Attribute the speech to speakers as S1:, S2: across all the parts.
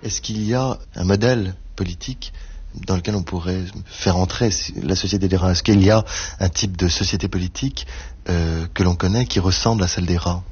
S1: Est-ce qu'il y a un modèle politique dans lequel on pourrait faire entrer la société des rats? Est-ce qu'il y a un type de société politique que l'on connaît qui ressemble à celle des rats?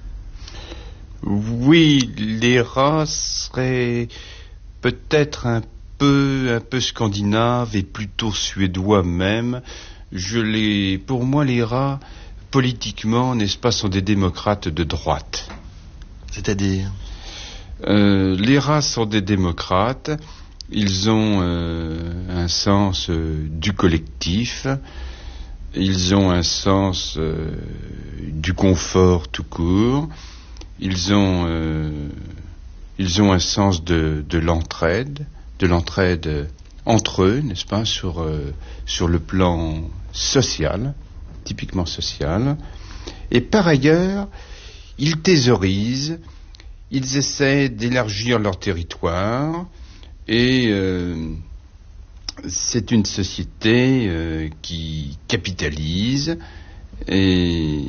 S2: Oui, les rats seraient peut-être un peu scandinaves et plutôt suédois même. Pour moi, les rats, politiquement, n'est-ce pas, sont des démocrates de droite.
S1: C'est-à-dire
S2: les rats sont des démocrates. Ils ont un sens du collectif. Ils ont un sens du confort tout court. Ils ont un sens de l'entraide entre eux, n'est-ce pas, sur le plan social, typiquement social. Et par ailleurs, ils thésaurisent, ils essaient d'élargir leur territoire, et c'est une société qui capitalise, et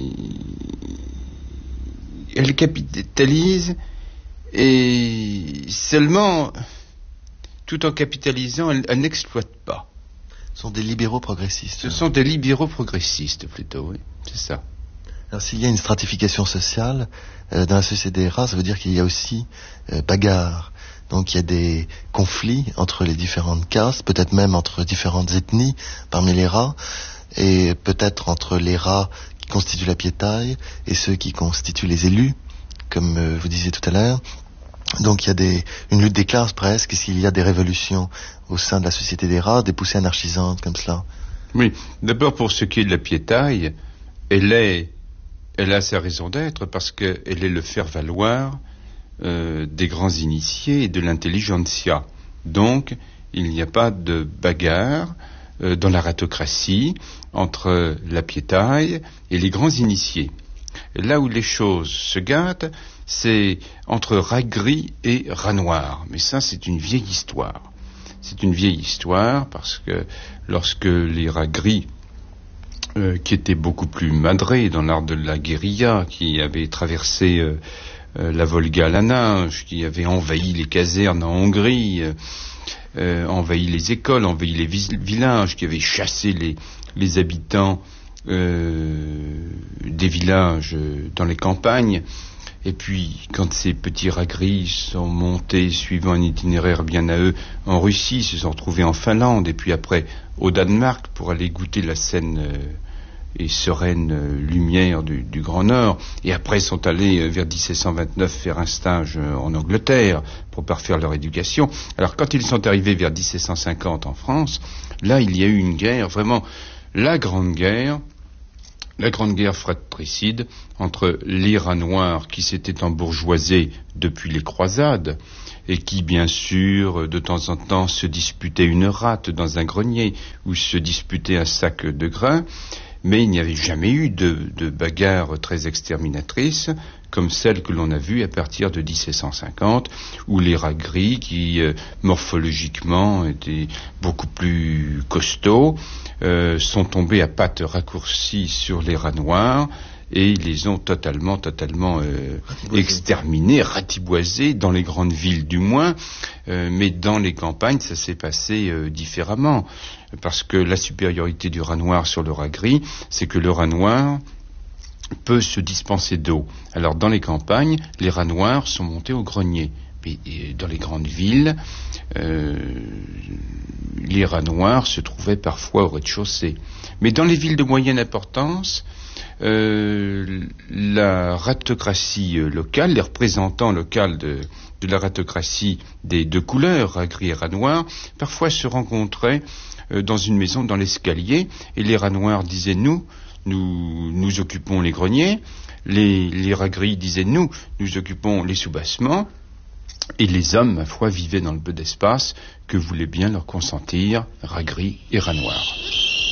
S2: elle capitalise, et seulement, tout en capitalisant, elle n'exploite pas.
S1: Ce sont des libéraux progressistes.
S2: Ce sont des libéraux progressistes, plutôt, oui, c'est ça.
S1: Alors, s'il y a une stratification sociale dans la société des rats, ça veut dire qu'il y a aussi bagarre. Donc il y a des conflits entre les différentes castes, peut-être même entre différentes ethnies parmi les rats, et peut-être entre les rats qui constituent la piétaille et ceux qui constituent les élus, comme vous disiez tout à l'heure. Donc il y a une lutte des classes presque. Est-ce qu'il y a des révolutions au sein de la société des rats, des poussées anarchisantes comme cela?
S2: Oui, d'abord pour ce qui est de la piétaille, elle a sa raison d'être parce qu'elle est le faire-valoir des grands initiés et de l'intelligentsia. Donc, il n'y a pas de bagarre dans la ratocratie entre la piétaille et les grands initiés. Et là où les choses se gâtent, c'est entre rats gris et rats noirs. Mais ça, c'est une vieille histoire. C'est une vieille histoire parce que lorsque les rats gris, qui étaient beaucoup plus madrés dans l'art de la guérilla, qui avaient traversé la Volga à la nage, qui avaient envahi les casernes en Hongrie, envahi les écoles, envahi les villages, qui avaient chassé les habitants des villages dans les campagnes. Et puis, quand ces petits rats gris sont montés, suivant un itinéraire bien à eux, en Russie, se sont retrouvés en Finlande, et puis après au Danemark, pour aller goûter la saine et sereine lumière du Grand Nord, et après sont allés vers 1729 faire un stage en Angleterre pour parfaire leur éducation. Alors quand ils sont arrivés vers 1750 en France, là il y a eu une guerre, vraiment la grande guerre fratricide entre les rats noirs qui s'étaient embourgeoisés depuis les croisades et qui, bien sûr, de temps en temps se disputaient une rate dans un grenier ou se disputaient un sac de grains, mais il n'y avait jamais eu de bagarre très exterminatrice comme celle que l'on a vue à partir de 1750, où les rats gris, qui morphologiquement étaient beaucoup plus costauds, sont tombés à pattes raccourcies sur les rats noirs et ils les ont totalement exterminés, ratiboisés, dans les grandes villes du moins, mais dans les campagnes ça s'est passé différemment, parce que la supériorité du rat noir sur le rat gris, c'est que le rat noir peut se dispenser d'eau. Alors dans les campagnes, les rats noirs sont montés au grenier. Et dans les grandes villes, les rats noirs se trouvaient parfois au rez-de-chaussée. Mais dans les villes de moyenne importance, la ratocratie locale, les représentants locaux de la ratocratie des deux couleurs, rat gris et rat noir, parfois se rencontraient dans une maison, dans l'escalier, et les rats noirs disaient nous occupons les greniers, les rats gris disaient nous occupons les soubassements, et les hommes, ma foi, vivaient dans le peu d'espace que voulaient bien leur consentir rats gris et rats noirs.